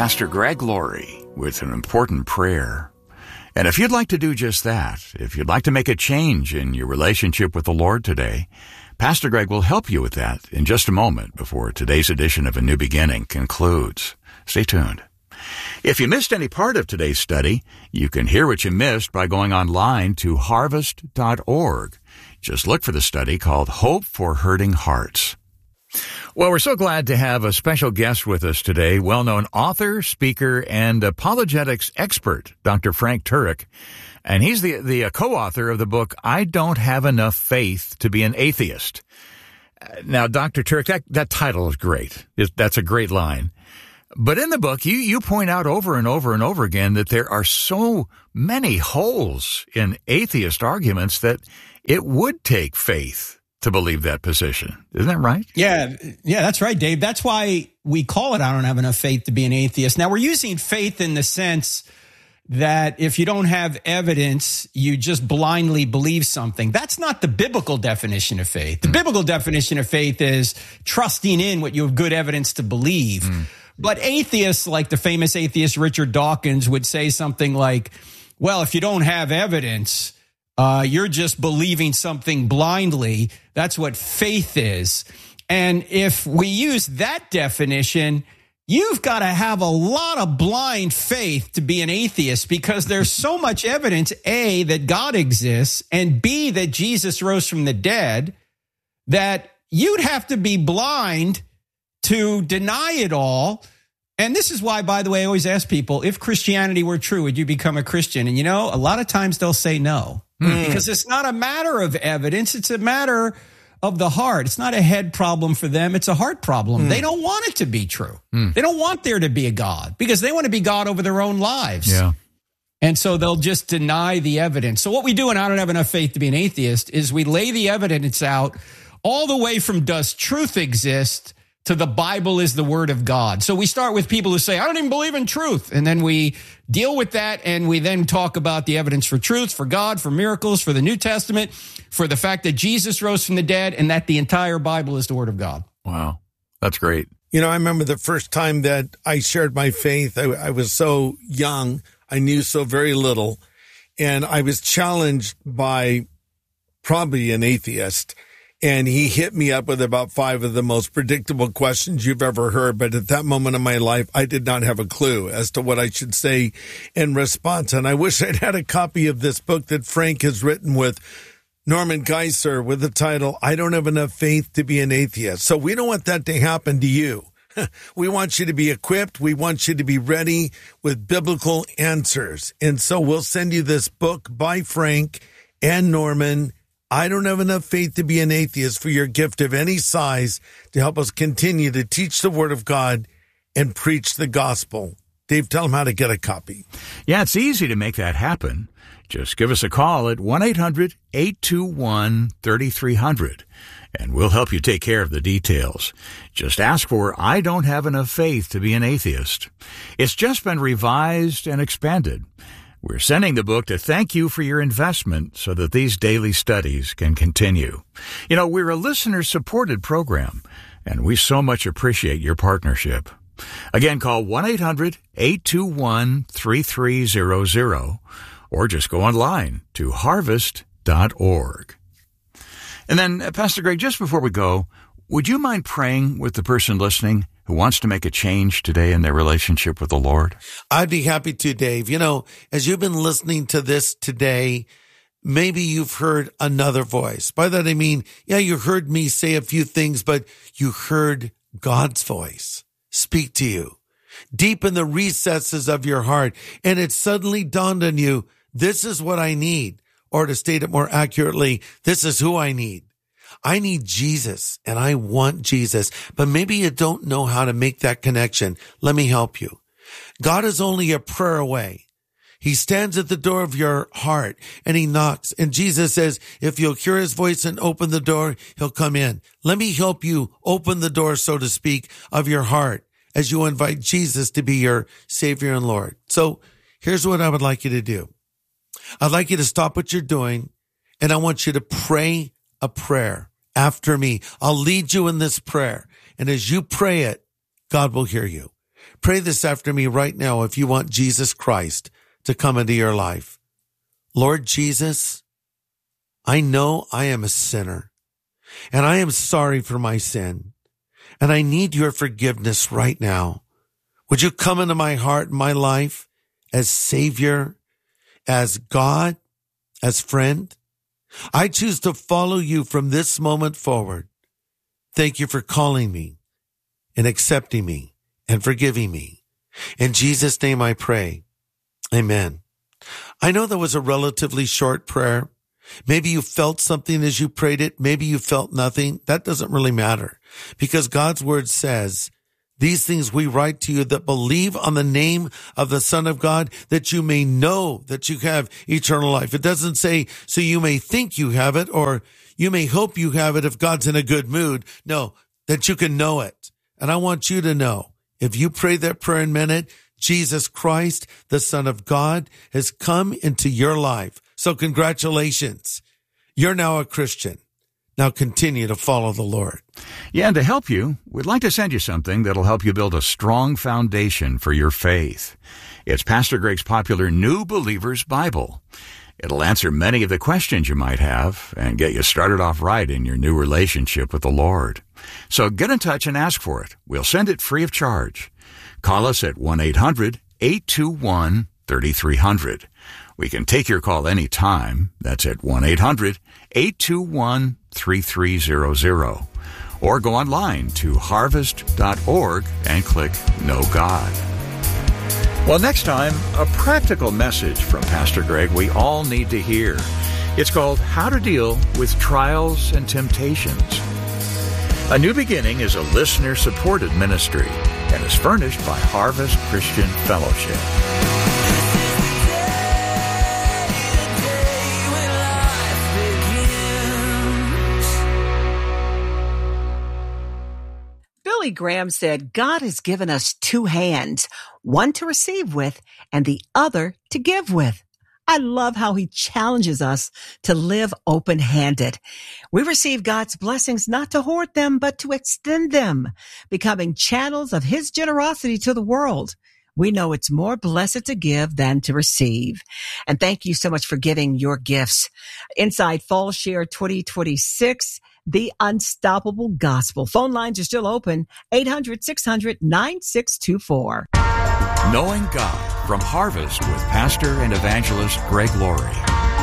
Pastor Greg Laurie with an important prayer. And if you'd like to do just that, if you'd like to make a change in your relationship with the Lord today, Pastor Greg will help you with that in just a moment before today's edition of A New Beginning concludes. Stay tuned. If you missed any part of today's study, you can hear what you missed by going online to harvest.org. Just look for the study called Hope for Hurting Hearts. Well, we're so glad to have a special guest with us today, well-known author, speaker, and apologetics expert, Dr. Frank Turek. And he's the co-author of the book, I Don't Have Enough Faith to Be an Atheist. Now, Dr. Turek, that title is great. That's a great line. But in the book, you point out over and over and over again that there are so many holes in atheist arguments that it would take faith to believe that position. Isn't that right? Yeah, that's right, Dave. That's why we call it I don't have enough faith to be an atheist. Now, we're using faith in the sense that if you don't have evidence, you just blindly believe something. That's not the biblical definition of faith. The biblical definition of faith is trusting in what you have good evidence to believe. But atheists, like the famous atheist Richard Dawkins, would say something like, well, if you don't have evidence, you're just believing something blindly. That's what faith is. And if we use that definition, you've got to have a lot of blind faith to be an atheist, because there's so much evidence, A, that God exists, and B, that Jesus rose from the dead, that you'd have to be blind to deny it all. And this is why, by the way, I always ask people, if Christianity were true, would you become a Christian? And a lot of times they'll say no, because it's not a matter of evidence. It's a matter of the heart. It's not a head problem for them. It's a heart problem. They don't want it to be true. They don't want there to be a God, because they want to be God over their own lives. Yeah. And so they'll just deny the evidence. So what we do in I Don't Have Enough Faith to Be an Atheist is we lay the evidence out all the way from does truth exist to the Bible is the word of God. So we start with people who say, I don't even believe in truth. And then we deal with that, and we then talk about the evidence for truth, for God, for miracles, for the New Testament, for the fact that Jesus rose from the dead, and that the entire Bible is the word of God. Wow. That's great. I remember the first time that I shared my faith. I was so young. I knew so very little. And I was challenged by probably an atheist. And he hit me up with about 5 of the most predictable questions you've ever heard. But at that moment in my life, I did not have a clue as to what I should say in response. And I wish I'd had a copy of this book that Frank has written with Norman Geisler with the title, I Don't Have Enough Faith to Be an Atheist. So we don't want that to happen to you. We want you to be equipped. We want you to be ready with biblical answers. And so we'll send you this book by Frank and Norman, I Don't Have Enough Faith to Be an Atheist, for your gift of any size to help us continue to teach the Word of God and preach the gospel. Dave, tell them how to get a copy. Yeah, it's easy to make that happen. Just give us a call at 1-800-821-3300, and we'll help you take care of the details. Just ask for I Don't Have Enough Faith to Be an Atheist. It's just been revised and expanded. We're sending the book to thank you for your investment so that these daily studies can continue. We're a listener-supported program, and we so much appreciate your partnership. Again, call 1-800-821-3300, or just go online to harvest.org. And then, Pastor Greg, just before we go, would you mind praying with the person listening who wants to make a change today in their relationship with the Lord? I'd be happy to, Dave. As you've been listening to this today, maybe you've heard another voice. By that I mean, you heard me say a few things, but you heard God's voice speak to you deep in the recesses of your heart. And it suddenly dawned on you, this is what I need. Or to state it more accurately, this is who I need. I need Jesus, and I want Jesus, but maybe you don't know how to make that connection. Let me help you. God is only a prayer away. He stands at the door of your heart, and he knocks. And Jesus says, if you'll hear his voice and open the door, he'll come in. Let me help you open the door, so to speak, of your heart as you invite Jesus to be your Savior and Lord. So here's what I would like you to do. I'd like you to stop what you're doing, and I want you to pray a prayer after me. I'll lead you in this prayer. And as you pray it, God will hear you. Pray this after me right now if you want Jesus Christ to come into your life. Lord Jesus, I know I am a sinner, and I am sorry for my sin, and I need your forgiveness right now. Would you come into my heart and my life as Savior, as God, as friend? I choose to follow you from this moment forward. Thank you for calling me and accepting me and forgiving me. In Jesus' name I pray. Amen. I know that was a relatively short prayer. Maybe you felt something as you prayed it. Maybe you felt nothing. That doesn't really matter, because God's word says, these things we write to you that believe on the name of the Son of God, that you may know that you have eternal life. It doesn't say, so you may think you have it, or you may hope you have it if God's in a good mood. No, that you can know it. And I want you to know, if you pray that prayer and meant it, Jesus Christ, the Son of God, has come into your life. So congratulations. You're now a Christian. Now continue to follow the Lord. Yeah, and to help you, we'd like to send you something that'll help you build a strong foundation for your faith. It's Pastor Greg's popular New Believer's Bible. It'll answer many of the questions you might have and get you started off right in your new relationship with the Lord. So get in touch and ask for it. We'll send it free of charge. Call us at 1-800-821-3300. We can take your call anytime. That's at 1-800-821-3300. Or go online to harvest.org and click Know God. Well, next time, a practical message from Pastor Greg we all need to hear. It's called How to Deal with Trials and Temptations. A New Beginning is a listener-supported ministry and is furnished by Harvest Christian Fellowship. Billy Graham said, God has given us two hands, one to receive with and the other to give with. I love how he challenges us to live open-handed. We receive God's blessings not to hoard them, but to extend them, becoming channels of his generosity to the world. We know it's more blessed to give than to receive. And thank you so much for giving your gifts. Inside Fall Share 2026, The Unstoppable Gospel. Phone lines are still open, 800-600-9624. Knowing God from Harvest with Pastor and Evangelist Greg Laurie.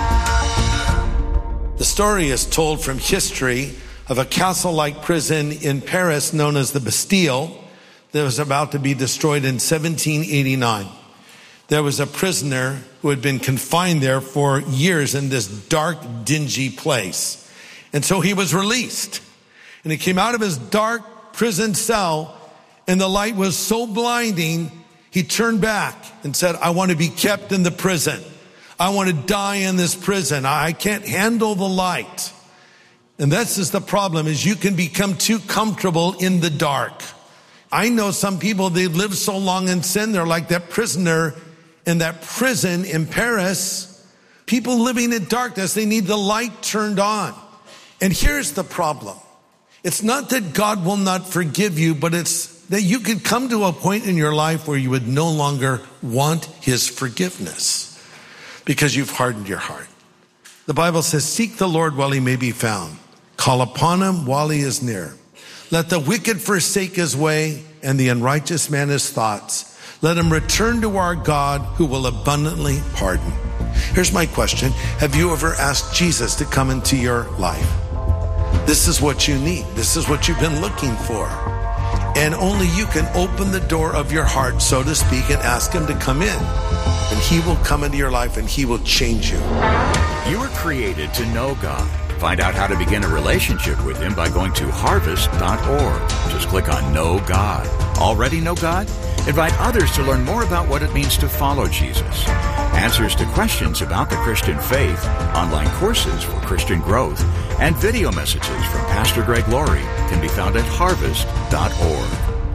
The story is told from history of a castle-like prison in Paris known as the Bastille that was about to be destroyed in 1789. There was a prisoner who had been confined there for years in this dark, dingy place. And so he was released. And he came out of his dark prison cell, and the light was so blinding, he turned back and said, I want to be kept in the prison. I want to die in this prison. I can't handle the light. And that's just the problem, is you can become too comfortable in the dark. I know some people, they've lived so long in sin, they're like that prisoner in that prison in Paris. People living in darkness, they need the light turned on. And here's the problem. It's not that God will not forgive you, but it's that you could come to a point in your life where you would no longer want his forgiveness because you've hardened your heart. The Bible says, seek the Lord while he may be found. Call upon him while he is near. Let the wicked forsake his way and the unrighteous man his thoughts. Let him return to our God who will abundantly pardon. Here's my question. Have you ever asked Jesus to come into your life? This is what you need. This is what you've been looking for. And only you can open the door of your heart, so to speak, and ask him to come in. And he will come into your life and he will change you. You were created to know God. Find out how to begin a relationship with him by going to harvest.org. Just click on Know God. Already know God? Invite others to learn more about what it means to follow Jesus. Answers to questions about the Christian faith, online courses for Christian growth, and video messages from Pastor Greg Laurie can be found at harvest.org.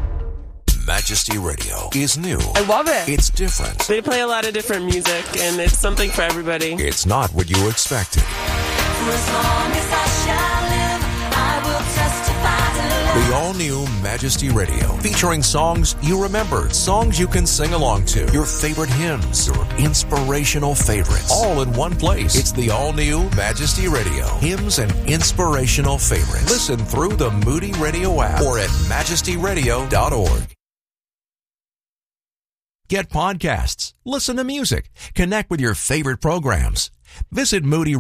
Majesty Radio is new. I love it. It's different. They play a lot of different music, and it's something for everybody. It's not what you expected. For as long as I shall live, I will testify to the Lord. The all-new Majesty Radio, featuring songs you remember, songs you can sing along to, your favorite hymns, your inspirational favorites, all in one place. It's the all-new Majesty Radio, hymns and inspirational favorites. Listen through the Moody Radio app or at majestyradio.org. Get podcasts, listen to music, connect with your favorite programs. Visit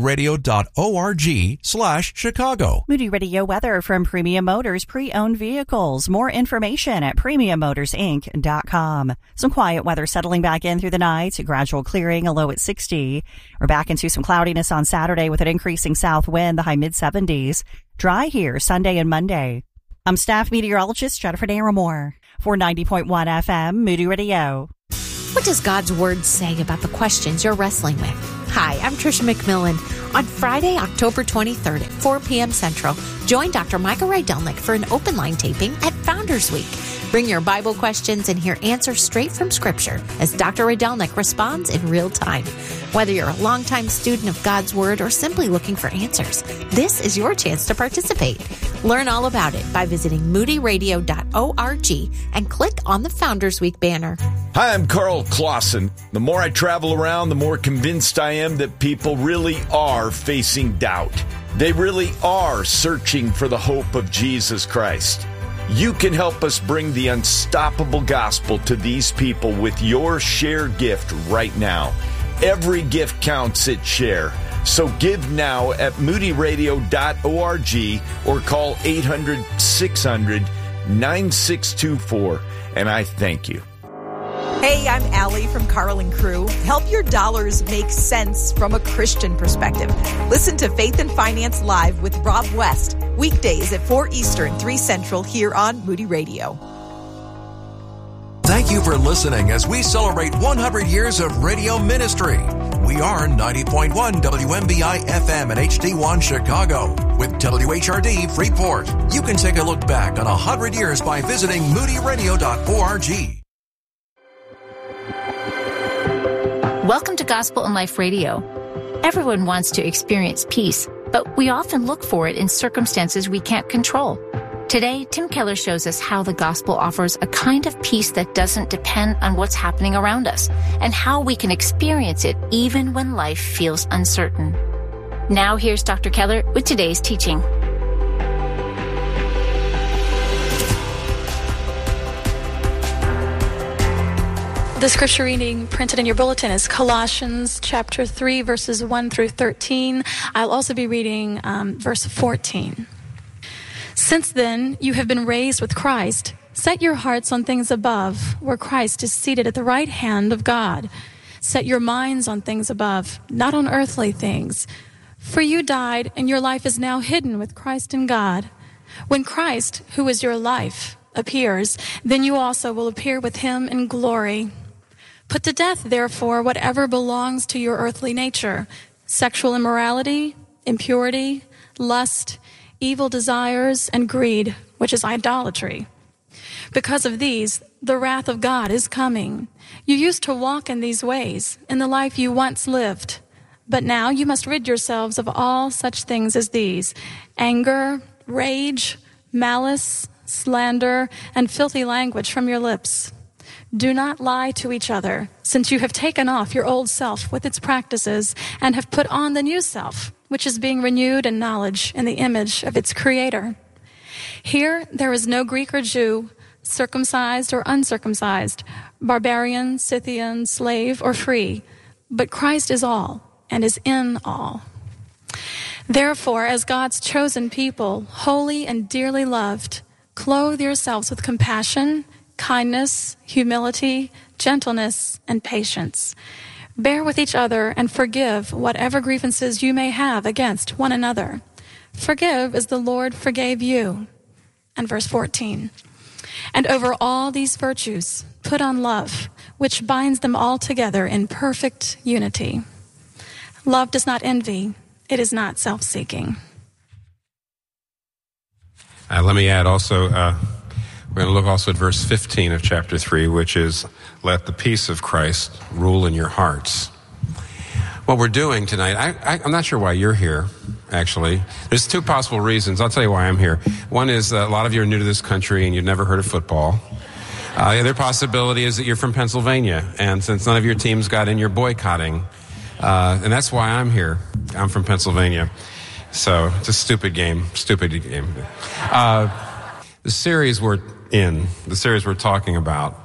moodyradio.org/Chicago. Moody Radio weather from Premium Motors pre-owned vehicles. More information at premiummotorsinc.com. Some quiet weather settling back in through the night. Gradual clearing, a low at 60. We're back into some cloudiness on Saturday with an increasing south wind, the high mid-70s. Dry here Sunday and Monday. I'm staff meteorologist Jennifer Naramore for 90.1 FM Moody Radio. What does God's Word say about the questions you're wrestling with? Hi, I'm Tricia McMillan. On Friday, October 23rd at 4 p.m. Central, join Dr. Michael Rydelnik for an open line taping at Founders Week. Bring your Bible questions and hear answers straight from Scripture as Dr. Rydelnik responds in real time. Whether you're a longtime student of God's Word or simply looking for answers, this is your chance to participate. Learn all about it by visiting moodyradio.org and click on the Founders Week banner. Hi, I'm Carl Clausen. The more I travel around, the more convinced I am that people really are facing doubt. They really are searching for the hope of Jesus Christ. You can help us bring the unstoppable gospel to these people with your Share gift right now. Every gift counts at Share. So give now at moodyradio.org or call 800-600-9624. And I thank you. Hey, I'm Allie from Carl and Crew. Help your dollars make sense from a Christian perspective. Listen to Faith and Finance Live with Rob West, weekdays at 4 Eastern, 3 Central, here on Moody Radio. Thank you for listening as we celebrate 100 years of radio ministry. We are 90.1 WMBI FM and HD1 Chicago with WHRD Freeport. You can take a look back on 100 years by visiting moodyradio.org. Welcome to Gospel in Life Radio. Everyone wants to experience peace, but we often look for it in circumstances we can't control. Today, Tim Keller shows us how the gospel offers a kind of peace that doesn't depend on what's happening around us, and how we can experience it even when life feels uncertain. Now here's Dr. Keller with today's teaching. The scripture reading printed in your bulletin is Colossians chapter 3, verses 1 through 13. I'll also be reading verse 14. Since then, you have been raised with Christ. Set your hearts on things above, where Christ is seated at the right hand of God. Set your minds on things above, not on earthly things. For you died, and your life is now hidden with Christ in God. When Christ, who is your life, appears, then you also will appear with him in glory. Put to death, therefore, whatever belongs to your earthly nature: sexual immorality, impurity, lust, evil desires, and greed, which is idolatry. Because of these, the wrath of God is coming. You used to walk in these ways in the life you once lived. But now you must rid yourselves of all such things as these: anger, rage, malice, slander, and filthy language from your lips. Do not lie to each other, since you have taken off your old self with its practices and have put on the new self, which is being renewed in knowledge in the image of its creator. Here there is no Greek or Jew, circumcised or uncircumcised, barbarian, Scythian, slave or free, but Christ is all and is in all. Therefore, as God's chosen people, holy and dearly loved, clothe yourselves with compassion, kindness, humility, gentleness, and patience. Bear with each other and forgive whatever grievances you may have against one another. Forgive as the Lord forgave you. And verse 14. And over all these virtues, put on love, which binds them all together in perfect unity. Love does not envy. It is not self-seeking. Let me add also, we're going to look also at verse 15 of chapter 3, which is, let the peace of Christ rule in your hearts. what we're doing tonight, I'm not sure why you're here, actually. There's two possible reasons. I'll tell you why I'm here. One is a lot of you are new to this country and you've never heard of football. The other possibility is that you're from Pennsylvania, and since none of your teams got in, you're boycotting. And that's why I'm here. I'm from Pennsylvania. So it's a stupid game. The series we're in, the series we're talking about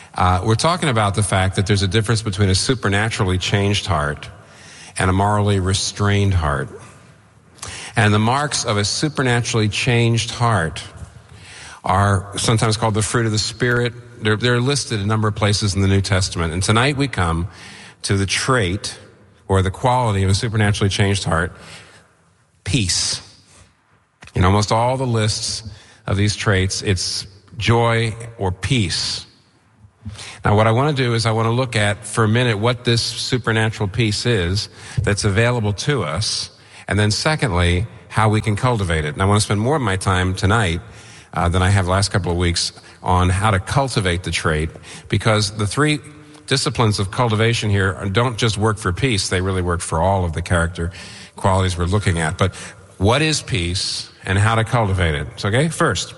the fact that there's a difference between a supernaturally changed heart and a morally restrained heart. And the marks of a supernaturally changed heart are sometimes called the fruit of the Spirit. They're listed a number of places in the New Testament. And tonight we come to the trait or the quality of a supernaturally changed heart, peace. In almost all the lists of these traits, it's joy or peace. Now, what I want to do is I want to look at, for a minute, what this supernatural peace is that's available to us, and then secondly, how we can cultivate it. And I want to spend more of my time tonight than I have the last couple of weeks on how to cultivate the trait, because the three disciplines of cultivation here don't just work for peace, they really work for all of the character qualities we're looking at. But what is peace and how to cultivate it? So, okay, first,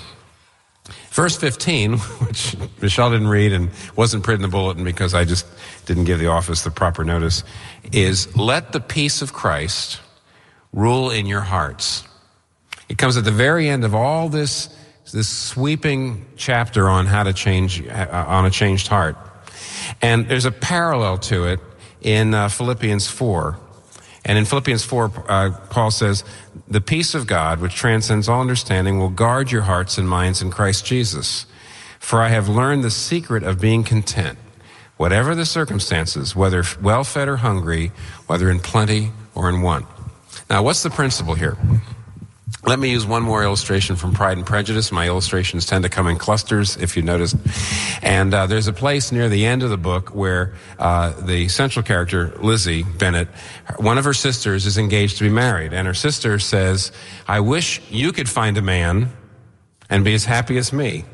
verse 15, which Michelle didn't read and wasn't printed in the bulletin because I just didn't give the office the proper notice, is let the peace of Christ rule in your hearts. It comes at the very end of all this sweeping chapter on how to change, on a changed heart. And there's a parallel to it in Philippians 4. And in Philippians 4, Paul says, the peace of God, which transcends all understanding, will guard your hearts and minds in Christ Jesus. For I have learned the secret of being content, whatever the circumstances, whether well-fed or hungry, whether in plenty or in want. Now, what's the principle here? Let me use one more illustration from Pride and Prejudice. My illustrations tend to come in clusters, if you noticed. And there's a place near the end of the book where the central character, Lizzie Bennet, one of her sisters is engaged to be married. And her sister says, I wish you could find a man and be as happy as me.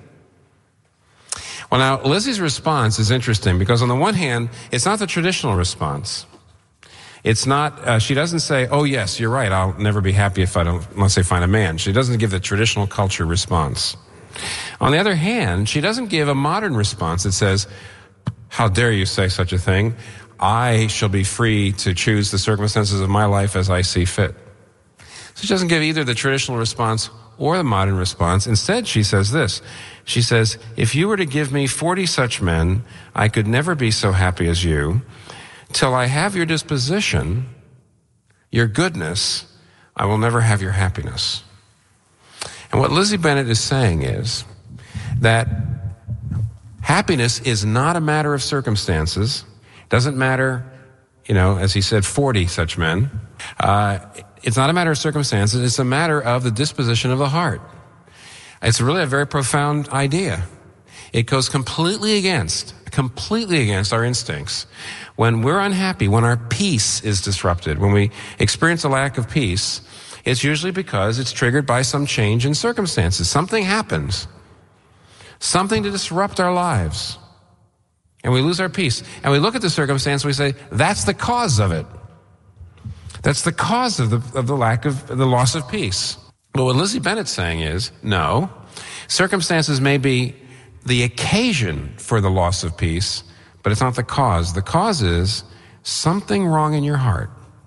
Well, now, Lizzie's response is interesting because on the one hand, it's not the traditional response. It's not, she doesn't say, oh yes, you're right, I'll never be happy unless I find a man. She doesn't give the traditional culture response. On the other hand, she doesn't give a modern response that says, how dare you say such a thing? I shall be free to choose the circumstances of my life as I see fit. So she doesn't give either the traditional response or the modern response. Instead, she says this. She says, if you were to give me 40 such men, I could never be so happy as you. Till I have your disposition, your goodness, I will never have your happiness. And what Lizzie Bennet is saying is that happiness is not a matter of circumstances. It doesn't matter, as he said, 40 such men. It's not a matter of circumstances. It's a matter of the disposition of the heart. It's really a very profound idea. It goes completely against our instincts. When we're unhappy, when our peace is disrupted, when we experience a lack of peace, it's usually because it's triggered by some change in circumstances. Something happens. Something to disrupt our lives. And we lose our peace. And we look at the circumstance and we say, that's the cause of it. That's the cause of the lack of the loss of peace. But what Lizzie Bennet's saying is, no, circumstances may be the occasion for the loss of peace, but it's not the cause. The cause is something wrong in your heart,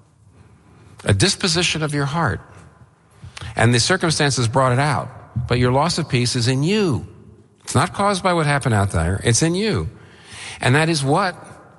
a disposition of your heart. And the circumstances brought it out, but your loss of peace is in you. It's not caused by what happened out there. It's in you. And that is what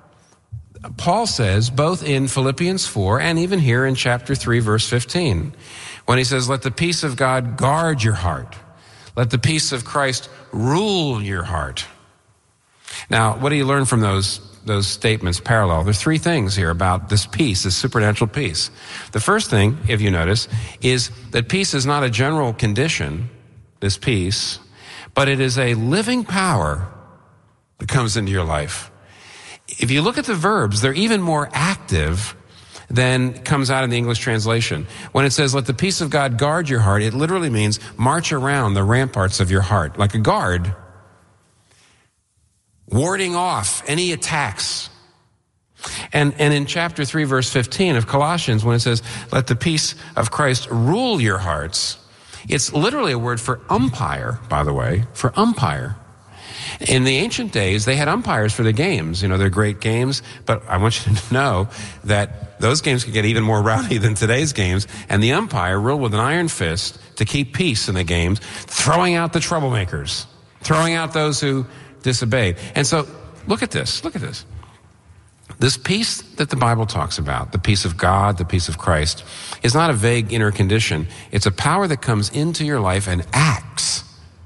Paul says both in Philippians 4 and even here in chapter 3, verse 15, when he says, let the peace of God guard your heart. Let the peace of Christ rule your heart. Now, what do you learn from those statements parallel? There's three things here about this peace, this supernatural peace. The first thing, if you notice, is that peace is not a general condition, this peace, but it is a living power that comes into your life. If you look at the verbs, they're even more active than comes out in the English translation. When it says, let the peace of God guard your heart, it literally means march around the ramparts of your heart, like a guard, warding off any attacks. And in chapter 3, verse 15 of Colossians, when it says, let the peace of Christ rule your hearts, it's literally a word for umpire, by the way, for umpire. In the ancient days, they had umpires for the games. You know, they're great games, but I want you to know that those games could get even more rowdy than today's games, and the umpire ruled with an iron fist to keep peace in the games, throwing out the troublemakers, throwing out those who disobeyed. And so, look at this. This peace that the Bible talks about, the peace of God, the peace of Christ, is not a vague inner condition. It's a power that comes into your life and acts.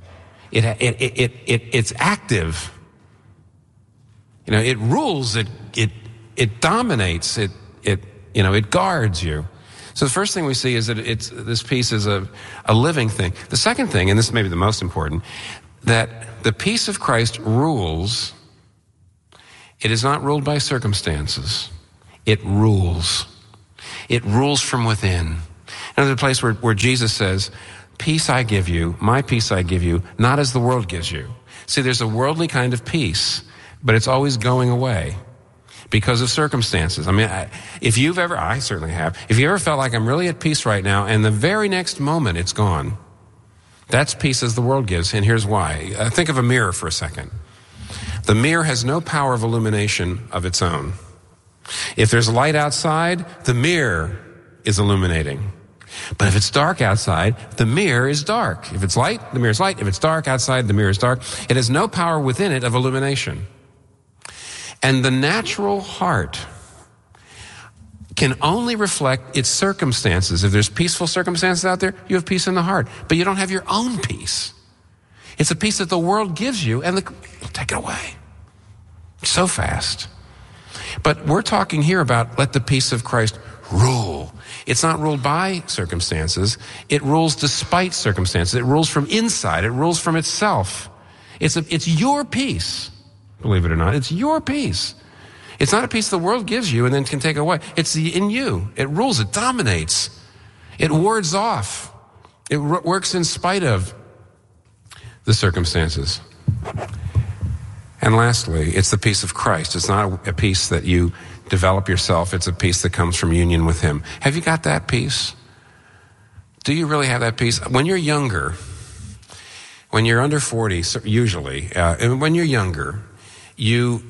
It's active. You know, it rules, it dominates, it guards you. So the first thing we see is that this peace is a living thing. The second thing, and this may be the most important, that the peace of Christ rules. It is not ruled by circumstances. It rules. It rules from within. Another place where Jesus says, peace I give you, my peace I give you, not as the world gives you. See, there's a worldly kind of peace, but it's always going away because of circumstances. I mean, I certainly have, if you ever felt like I'm really at peace right now, and the very next moment it's gone, that's peace as the world gives, and here's why. Think of a mirror for a second. The mirror has no power of illumination of its own. If there's light outside, the mirror is illuminating. But if it's dark outside, the mirror is dark. If it's light, the mirror is light. If it's dark outside, the mirror is dark. It has no power within it of illumination. And the natural heart can only reflect its circumstances. If there's peaceful circumstances out there, you have peace in the heart. But you don't have your own peace. It's a peace that the world gives you, and it'll take it away so fast. But we're talking here about let the peace of Christ rule. It's not ruled by circumstances. It rules despite circumstances. It rules from inside. It rules from itself. It's your peace, believe it or not. It's your peace. It's not a peace the world gives you and then can take away. It's in you. It rules. It dominates. It wards off. It works in spite of the circumstances. And lastly, it's the peace of Christ. It's not a peace that you develop yourself. It's a peace that comes from union with Him. Have you got that peace? Do you really have that peace? When you're younger, when you're under 40, usually, and when you're younger, you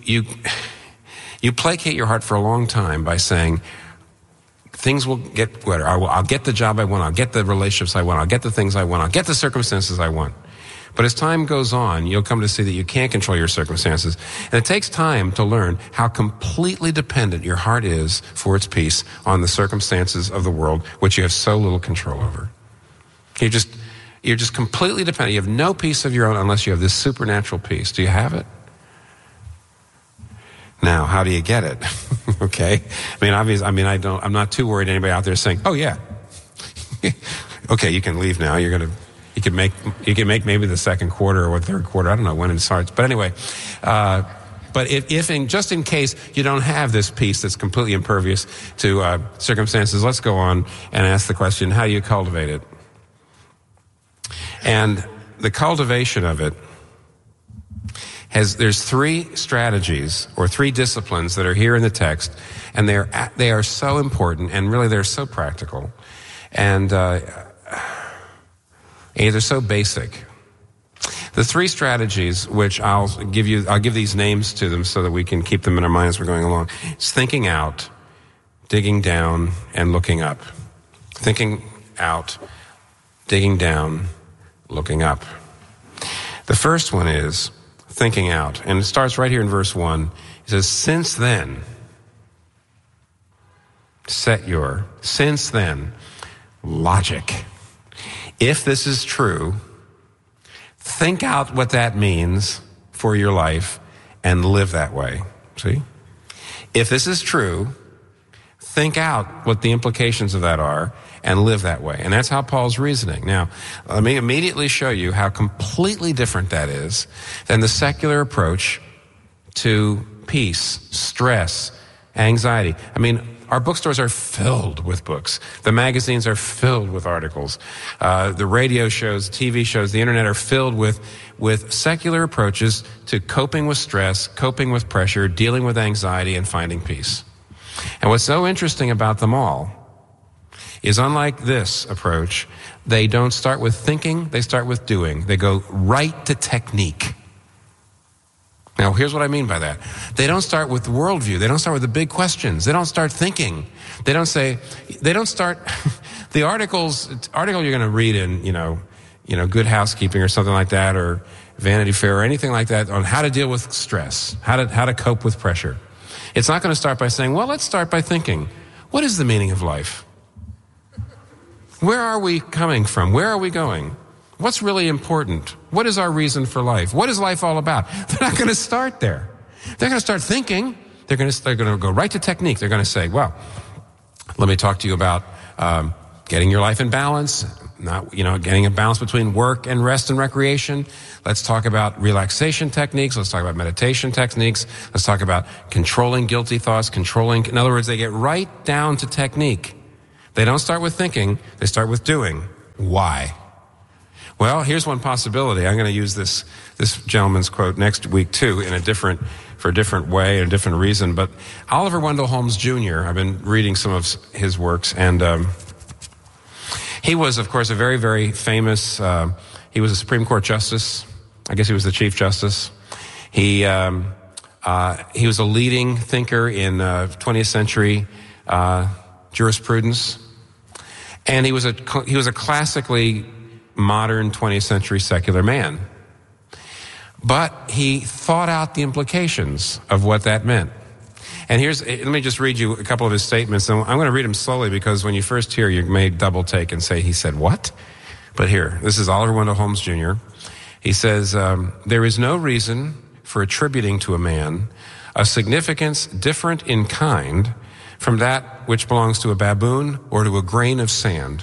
placate your heart for a long time by saying, things will get better. I'll get the job I want. I'll get the relationships I want. I'll get the things I want. I'll get the circumstances I want. But as time goes on, you'll come to see that you can't control your circumstances. And it takes time to learn how completely dependent your heart is for its peace on the circumstances of the world, which you have so little control over. You're just completely dependent. You have no peace of your own unless you have this supernatural peace. Do you have it? Now, how do you get it? Okay. I'm not too worried anybody out there saying, oh yeah. Okay, you can leave now. You can make maybe the second quarter or third quarter. I don't know when it starts. But anyway, but just in case you don't have this peace that's completely impervious to circumstances, let's go on and ask the question, how do you cultivate it? And the cultivation of it there's three strategies or three disciplines that are here in the text, and they are so important, and really they're so practical, and they're so basic. The three strategies, which I'll give these names to them so that we can keep them in our mind as we're going along. It's thinking out, digging down, and looking up. Thinking out, digging down, looking up. The first one is thinking out, and it starts right here in verse 1. It says, since then, since then, logic. If this is true, think out what that means for your life and live that way. See? If this is true, think out what the implications of that are and live that way. And that's how Paul's reasoning. Now, let me immediately show you how completely different that is than the secular approach to peace, stress, anxiety. I mean, our bookstores are filled with books. The magazines are filled with articles. The radio shows, TV shows, the internet are filled with secular approaches to coping with stress, coping with pressure, dealing with anxiety, and finding peace. And what's so interesting about them all is, unlike this approach, they don't start with thinking, they start with doing. They go right to technique. Now, here's what I mean by that. They don't start with worldview. They don't start with the big questions. They don't start thinking. They don't start, the article you're going to read in, Good Housekeeping or something like that, or Vanity Fair or anything like that, on how to deal with stress, how to cope with pressure. It's not going to start by saying, well, let's start by thinking, what is the meaning of life? Where are we coming from? Where are we going? What's really important? What is our reason for life? What is life all about? They're not going to start there. They're going to start thinking. They're going to go right to technique. They're going to say, well, let me talk to you about getting your life in balance, getting a balance between work and rest and recreation. Let's talk about relaxation techniques. Let's talk about meditation techniques. Let's talk about controlling guilty thoughts, in other words, they get right down to technique. They don't start with thinking. They start with doing. Why? Well, here's one possibility. I'm going to use this gentleman's quote next week too, for a different way and a different reason. But Oliver Wendell Holmes Jr., I've been reading some of his works, and he was, of course, a very, very famous, he was a Supreme Court justice. I guess he was the Chief Justice. He was a leading thinker in 20th century jurisprudence. And he was a classically modern 20th century secular man. But he thought out the implications of what that meant. And let me just read you a couple of his statements. And I'm going to read them slowly because when you first hear, you may double take and say, he said what? But here, this is Oliver Wendell Holmes Jr. He says, there is no reason for attributing to a man a significance different in kind from that which belongs to a baboon or to a grain of sand.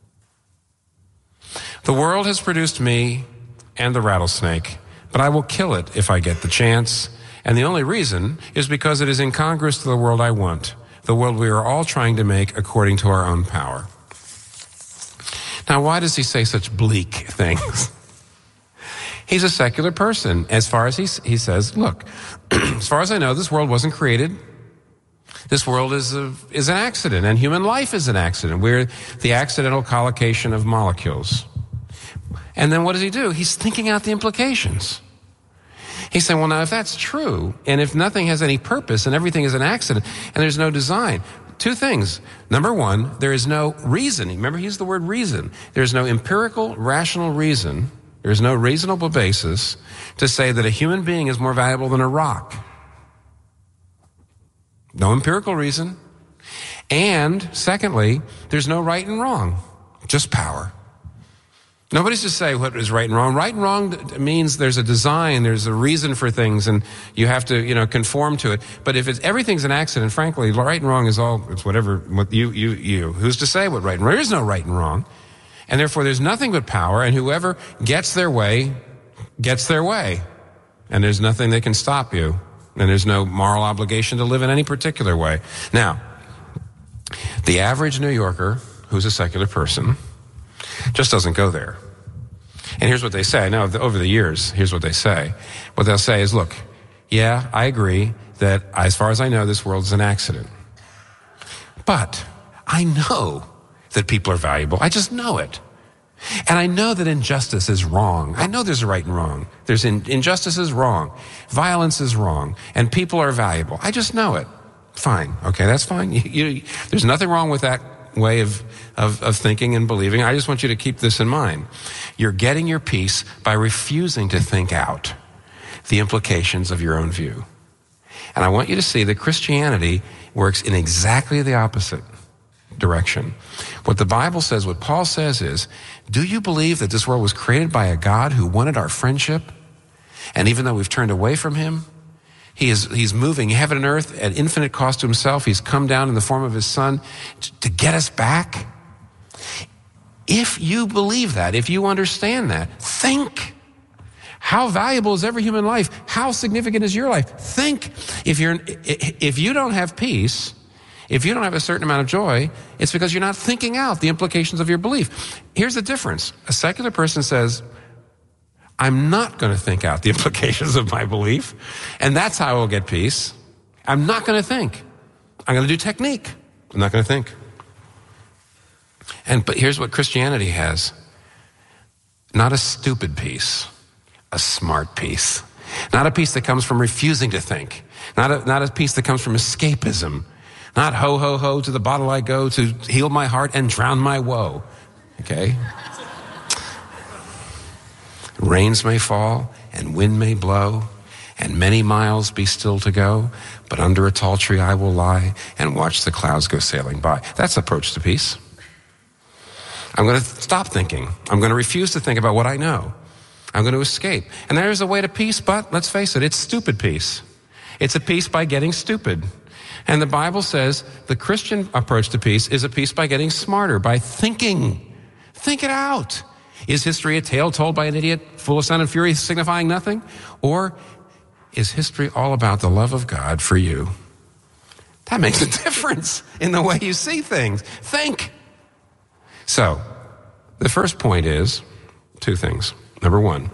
The world has produced me and the rattlesnake, but I will kill it if I get the chance. And the only reason is because it is incongruous to the world I want, the world we are all trying to make according to our own power. Now, why does he say such bleak things? He's a secular person. As far as he says, look, as far as I know, this world wasn't created. This world is an accident, and human life is an accident. We're the accidental collocation of molecules. And then what does he do? He's thinking out the implications. He's saying, well, now, if that's true, and if nothing has any purpose, and everything is an accident, and there's no design, two things. Number one, there is no reason. Remember, he used the word reason. There's no empirical, rational reason. There's no reasonable basis to say that a human being is more valuable than a rock. No empirical reason. And secondly, there's no right and wrong, just power. Nobody's to say what is right and wrong. Right and wrong means there's a design, there's a reason for things, and you have to, conform to it. But if everything's an accident, frankly, right and wrong is it's whatever, what you. Who's to say what right and wrong? There is no right and wrong. And therefore there's nothing but power, and whoever gets their way, gets their way. And there's nothing that can stop you. And there's no moral obligation to live in any particular way. Now, the average New Yorker who's a secular person just doesn't go there. And here's what they say. I know over the years, here's what they say. What they'll say is, look, yeah, I agree that as far as I know, this world is an accident. But I know that people are valuable. I just know it. And I know that injustice is wrong. I know there's a right and wrong. Injustice is wrong. Violence is wrong. And people are valuable. I just know it. Fine. Okay, that's fine. There's nothing wrong with that way of thinking and believing. I just want you to keep this in mind. You're getting your peace by refusing to think out the implications of your own view. And I want you to see that Christianity works in exactly the opposite direction. What the Bible says, what Paul says is, do you believe that this world was created by a God who wanted our friendship? And even though we've turned away from him, he's moving heaven and earth at infinite cost to himself. He's come down in the form of his son to get us back. If you believe that, if you understand that, think. How valuable is every human life? How significant is your life? Think. If you don't have peace, if you don't have a certain amount of joy, it's because you're not thinking out the implications of your belief. Here's the difference. A secular person says, I'm not going to think out the implications of my belief, and that's how I will get peace. I'm not going to think. I'm going to do technique. I'm not going to think. But here's what Christianity has. Not a stupid peace, a smart peace. Not a peace that comes from refusing to think. Not a peace that comes from escapism. Not ho, ho, ho, to the bottle I go to heal my heart and drown my woe. Okay? Rains may fall and wind may blow and many miles be still to go, but under a tall tree I will lie and watch the clouds go sailing by. That's the approach to peace. I'm going to stop thinking. I'm going to refuse to think about what I know. I'm going to escape. And there's a way to peace, but let's face it, it's stupid peace. It's a peace by getting stupid. And the Bible says the Christian approach to peace is a peace by getting smarter, by thinking. Think it out. Is history a tale told by an idiot, full of sun and fury, signifying nothing? Or is history all about the love of God for you? That makes a difference in the way you see things. Think. So, the first point is two things. Number one,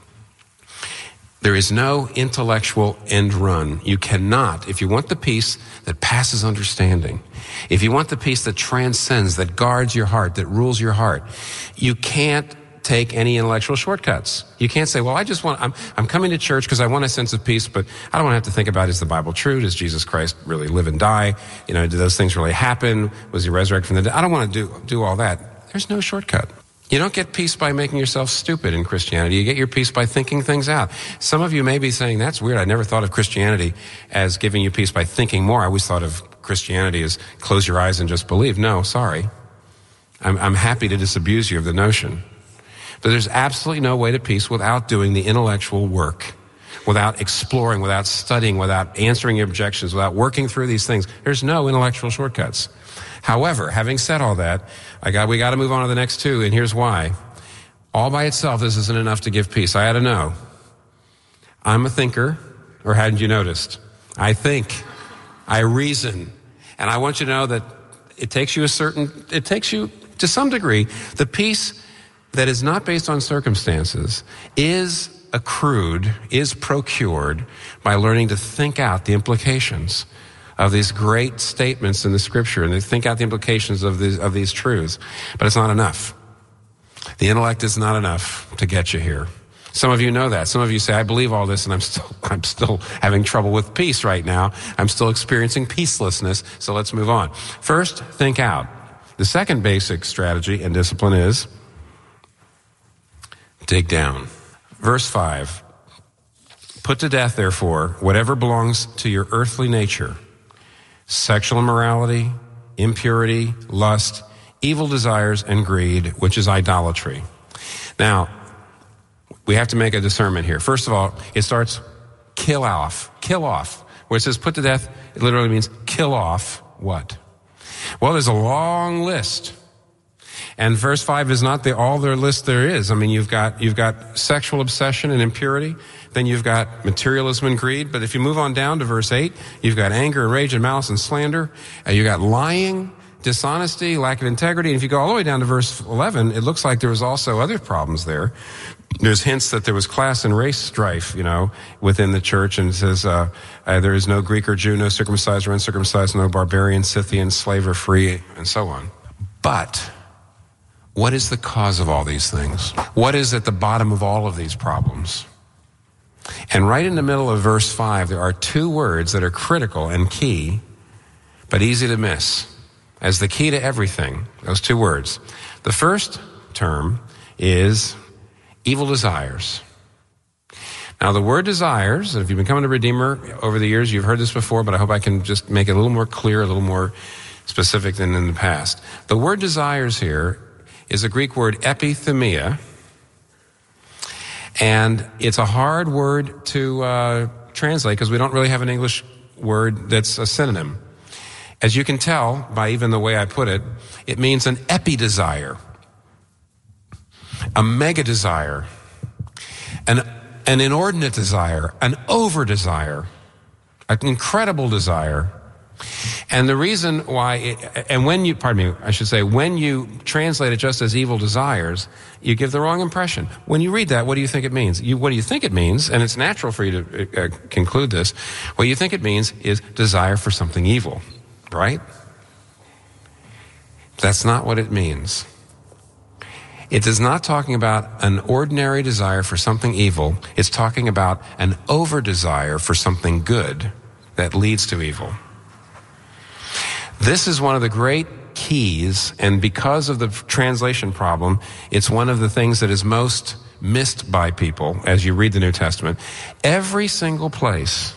there is no intellectual end run. You cannot, if you want the peace that passes understanding, if you want the peace that transcends, that guards your heart, that rules your heart, you can't take any intellectual shortcuts. You can't say, well, I'm coming to church because I want a sense of peace, but I don't want to have to think about, is the Bible true? Does Jesus Christ really live and die? Do those things really happen? Was he resurrected from the dead? I don't want to do all that. There's no shortcut. You don't get peace by making yourself stupid in Christianity. You get your peace by thinking things out. Some of you may be saying, that's weird. I never thought of Christianity as giving you peace by thinking more. I always thought of Christianity as close your eyes and just believe. No, sorry. I'm happy to disabuse you of the notion. But there's absolutely no way to peace without doing the intellectual work, without exploring, without studying, without answering your objections, without working through these things. There's no intellectual shortcuts. However, having said all that, we got to move on to the next two, and here's why. All by itself, this isn't enough to give peace. I had to know. I'm a thinker, or hadn't you noticed? I think. I reason. And I want you to know that it takes you to some degree, the peace that is not based on circumstances is procured by learning to think out the implications of these great statements in the scripture and to think out the implications of these truths. But it's not enough. The intellect is not enough to get you here. Some of you know that. Some of you say, I believe all this and I'm still having trouble with peace right now. I'm still experiencing peacelessness. So let's move on. First, think out. The second basic strategy and discipline is dig down. Verse 5, put to death, therefore, whatever belongs to your earthly nature, sexual immorality, impurity, lust, evil desires, and greed, which is idolatry. Now, we have to make a discernment here. First of all, it starts kill off. Where it says put to death, it literally means kill off what? Well, there's a long list. And verse 5 is not all their list there is. I mean, you've got sexual obsession and impurity. Then you've got materialism and greed. But if you move on down to verse 8, you've got anger and rage and malice and slander. You've got lying, dishonesty, lack of integrity. And if you go all the way down to verse 11, it looks like there was also other problems there. There's hints that there was class and race strife, within the church. And it says, there is no Greek or Jew, no circumcised or uncircumcised, no barbarian, Scythian, slave or free, and so on. But what is the cause of all these things? What is at the bottom of all of these problems? And right in the middle of verse 5, there are two words that are critical and key, but easy to miss as the key to everything. Those two words. The first term is evil desires. Now, the word desires, and if you've been coming to Redeemer over the years, you've heard this before, but I hope I can just make it a little more clear, a little more specific than in the past. The word desires here is a Greek word epithumia, and it's a hard word to translate because we don't really have an English word that's a synonym. As you can tell by even the way I put it, it means an epi-desire, a mega-desire, an inordinate desire, an over-desire, an incredible desire. And the reason why, when you translate it just as evil desires, you give the wrong impression. When you read that, what do you think it means? What do you think it means? And it's natural for you to conclude this. What you think it means is desire for something evil, right? That's not what it means. It is not talking about an ordinary desire for something evil. It's talking about an over-desire for something good that leads to evil. This is one of the great keys, and because of the translation problem, it's one of the things that is most missed by people as you read the New Testament. Every single place,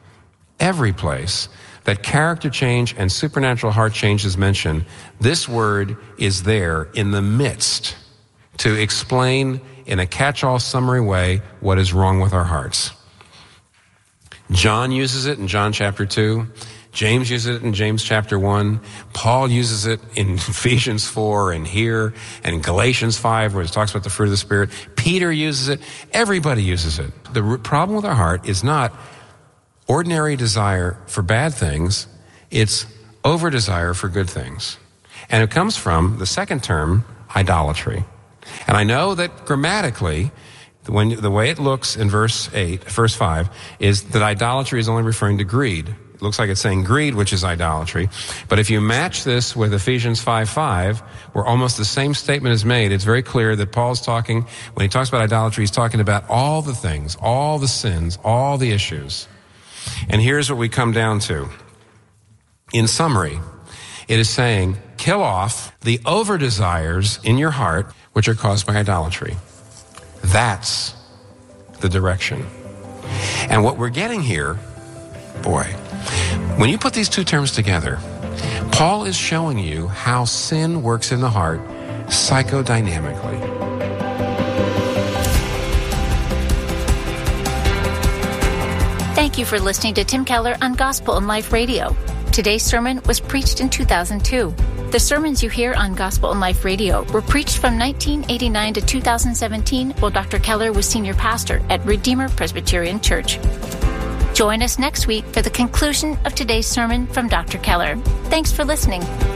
that character change and supernatural heart change is mentioned, this word is there in the midst to explain in a catch-all summary way what is wrong with our hearts. John uses it in John chapter 2. James uses it in James chapter 1. Paul uses it in Ephesians 4 and here, and in Galatians 5 where it talks about the fruit of the Spirit. Peter uses it. Everybody uses it. The problem with our heart is not ordinary desire for bad things. It's over-desire for good things. And it comes from the second term, idolatry. And I know that grammatically, the way it looks in verse 5, is that idolatry is only referring to greed. It looks like it's saying greed, which is idolatry. But if you match this with Ephesians 5:5, where almost the same statement is made, it's very clear that Paul's talking, when he talks about idolatry, he's talking about all the things, all the sins, all the issues. And here's what we come down to. In summary, it is saying, kill off the over-desires in your heart, which are caused by idolatry. That's the direction. And what we're getting here, boy, when you put these two terms together, Paul is showing you how sin works in the heart psychodynamically. Thank you for listening to Tim Keller on Gospel and Life Radio. Today's sermon was preached in 2002. The sermons you hear on Gospel and Life Radio were preached from 1989 to 2017 while Dr. Keller was senior pastor at Redeemer Presbyterian Church. Join us next week for the conclusion of today's sermon from Dr. Keller. Thanks for listening.